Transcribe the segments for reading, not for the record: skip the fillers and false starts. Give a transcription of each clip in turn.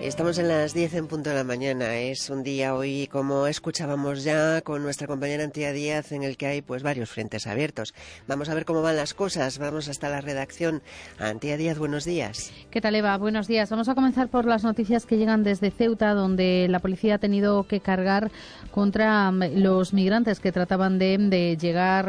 Estamos en las 10 en punto de la mañana. Es un día hoy, como escuchábamos ya con nuestra compañera Antía Díaz, en el que hay pues varios frentes abiertos. Vamos a ver cómo van las cosas. Vamos hasta la redacción. Antía Díaz, buenos días. ¿Qué tal, Eva? Buenos días. Vamos a comenzar por las noticias que llegan desde Ceuta, donde la policía ha tenido que cargar contra los migrantes que trataban de llegar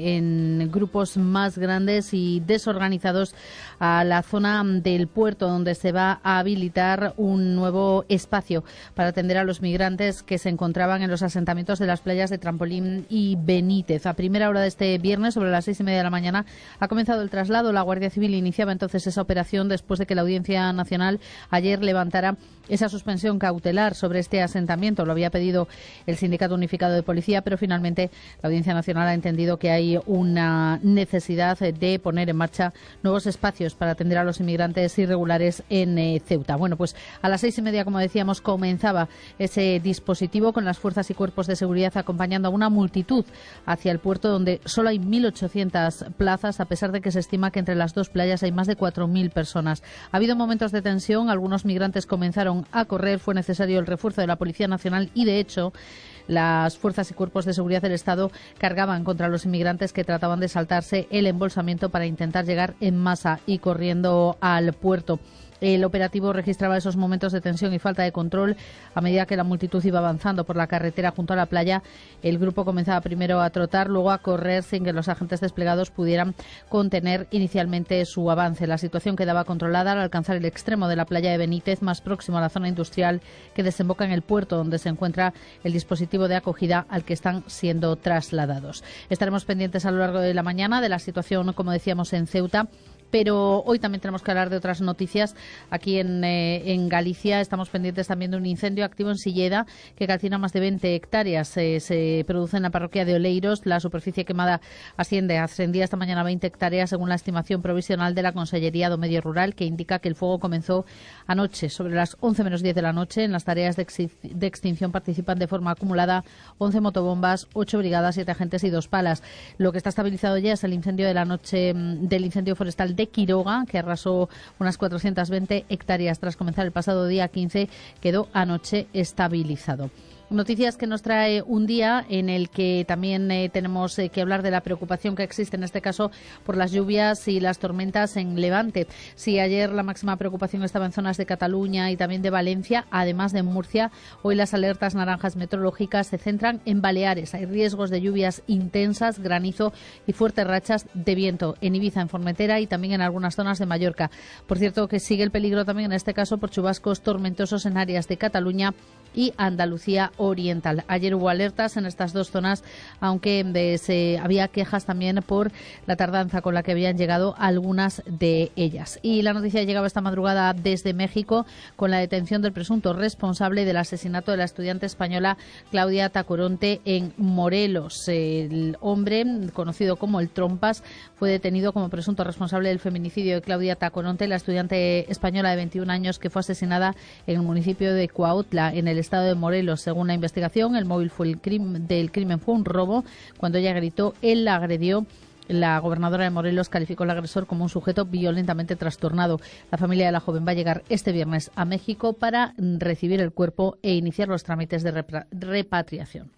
en grupos más grandes y desorganizados a la zona del puerto, donde se va a habilitar un nuevo espacio para atender a los migrantes que se encontraban en los asentamientos de las playas de Trampolín y Benítez. A primera hora de este viernes, sobre las 6:30 de la mañana, ha comenzado el traslado. La Guardia Civil iniciaba entonces esa operación después de que la Audiencia Nacional ayer levantara esa suspensión cautelar sobre este asentamiento. Lo había pedido el Sindicato Unificado de Policía, pero finalmente la Audiencia Nacional ha entendido que hay una necesidad de poner en marcha nuevos espacios para atender a los inmigrantes irregulares en Ceuta. Bueno, pues a las 6:30, como decíamos, comenzaba ese dispositivo con las fuerzas y cuerpos de seguridad acompañando a una multitud hacia el puerto, donde solo hay 1.800 plazas, a pesar de que se estima que entre las dos playas hay más de 4.000 personas. Ha habido momentos de tensión, algunos migrantes comenzaron a correr, fue necesario el refuerzo de la Policía Nacional y, de hecho, las fuerzas y cuerpos de seguridad del Estado cargaban contra los inmigrantes que trataban de saltarse el embolsamiento para intentar llegar en masa y corriendo al puerto. El operativo registraba esos momentos de tensión y falta de control. A medida que la multitud iba avanzando por la carretera junto a la playa, el grupo comenzaba primero a trotar, luego a correr sin que los agentes desplegados pudieran contener inicialmente su avance. La situación quedaba controlada al alcanzar el extremo de la playa de Benítez, más próximo a la zona industrial que desemboca en el puerto, donde se encuentra el dispositivo de acogida al que están siendo trasladados. Estaremos pendientes a lo largo de la mañana de la situación, como decíamos, en Ceuta. Pero hoy también tenemos que hablar de otras noticias. Aquí en Galicia estamos pendientes también de un incendio activo en Silleda que calcina más de 20 hectáreas. Se produce en la parroquia de Oleiros. La superficie quemada ascendía esta mañana a 20 hectáreas, según la estimación provisional de la Consellería do Medio Rural, que indica que el fuego comenzó anoche, sobre las 11 menos 10 de la noche. En las tareas de extinción participan de forma acumulada 11 motobombas, 8 brigadas, 7 agentes y 2 palas. Lo que está estabilizado ya es el incendio de la noche del incendio forestal de Quiroga, que arrasó unas 420 hectáreas tras comenzar el pasado día 15, quedó anoche estabilizado. Noticias que nos trae un día en el que también tenemos que hablar de la preocupación que existe, en este caso, por las lluvias y las tormentas en Levante. Si ayer la máxima preocupación estaba en zonas de Cataluña y también de Valencia, además de Murcia, hoy las alertas naranjas meteorológicas se centran en Baleares. Hay riesgos de lluvias intensas, granizo y fuertes rachas de viento en Ibiza, en Formentera y también en algunas zonas de Mallorca. Por cierto, que sigue el peligro también en este caso por chubascos tormentosos en áreas de Cataluña y Andalucía Oriental. Ayer hubo alertas en estas dos zonas, aunque había quejas también por la tardanza con la que habían llegado algunas de ellas. Y la noticia llegaba esta madrugada desde México con la detención del presunto responsable del asesinato de la estudiante española Claudia Tacoronte en Morelos. El hombre, conocido como el Trompas, fue detenido como presunto responsable del feminicidio de Claudia Tacoronte, la estudiante española de 21 años que fue asesinada en el municipio de Cuautla, en el estado de Morelos. Según la investigación, el móvil del crimen fue un robo. Cuando ella gritó, él la agredió. La gobernadora de Morelos calificó al agresor como un sujeto violentamente trastornado. La familia de la joven va a llegar este viernes a México para recibir el cuerpo e iniciar los trámites de repatriación.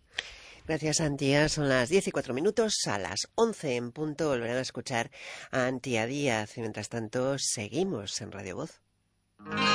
Gracias, Antía. Son las 10:04. A las 11 en punto volverán a escuchar a Antía Díaz. Y mientras tanto, seguimos en Radio Voz.